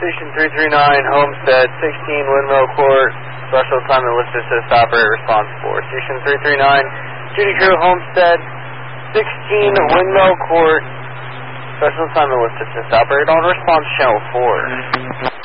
Station 339, Homestead, 16 Windmill Court, Special Assignment Lift Assist Operator Response 4. Station 339, Duty Crew, Homestead, 16 Windmill Court, Special Assignment Lift Assist Operator on Response Channel 4.